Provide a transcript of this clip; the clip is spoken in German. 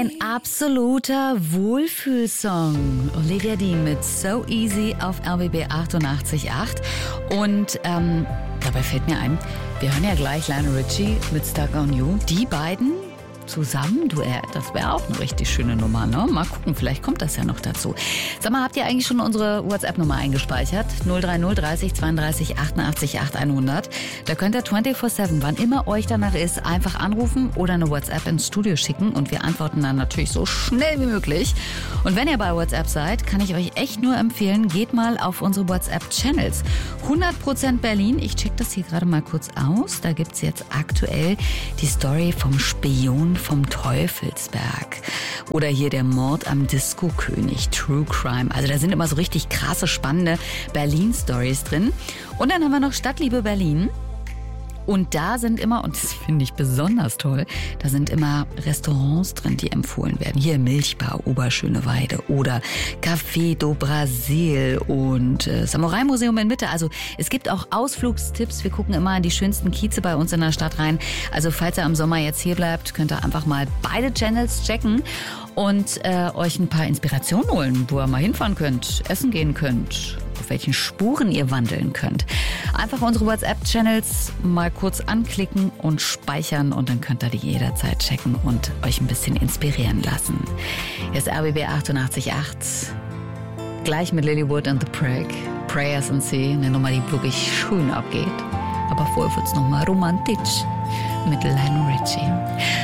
Ein absoluter Wohlfühlsong. Olivia Dean mit So Easy auf RBB 88.8. Und dabei fällt mir ein, wir hören ja gleich Lionel Richie mit Stuck on You. Die beiden zusammen, Duett, das wäre auch eine richtig schöne Nummer, ne? Mal gucken, vielleicht kommt das ja noch dazu. Sag mal, habt ihr eigentlich schon unsere WhatsApp-Nummer eingespeichert? 030 30 32 88 800. Da könnt ihr 24/7, wann immer euch danach ist, einfach anrufen oder eine WhatsApp ins Studio schicken und wir antworten dann natürlich so schnell wie möglich. Und wenn ihr bei WhatsApp seid, kann ich euch echt nur empfehlen, geht mal auf unsere WhatsApp-Channels. 100% Berlin, ich check das hier gerade mal kurz aus. Da gibt's jetzt aktuell die Story vom Spion vom Teufelsberg. Oder hier der Mord am Disco-König, True Crime. Also da sind immer so richtig krasse, spannende Berlin-Stories drin. Und dann haben wir noch Stadtliebe Berlin. Und da sind immer, und das finde ich besonders toll, da sind immer Restaurants drin, die empfohlen werden. Hier Milchbar, Oberschöneweide oder Café do Brasil und Samurai Museum in Mitte. Also es gibt auch Ausflugstipps. Wir gucken immer in die schönsten Kieze bei uns in der Stadt rein. Also falls ihr am Sommer jetzt hier bleibt, könnt ihr einfach mal beide Channels checken und euch ein paar Inspirationen holen, wo ihr mal hinfahren könnt, essen gehen könnt, auf welchen Spuren ihr wandeln könnt. Einfach unsere WhatsApp-Channels mal kurz anklicken und speichern und dann könnt ihr die jederzeit checken und euch ein bisschen inspirieren lassen. Hier ist RBB 88.8. Gleich mit Lilywood and the Prague. Prayers and Sea, eine Nummer, die wirklich schön abgeht. Aber vorher wird's nochmal romantisch mit Lionel Richie.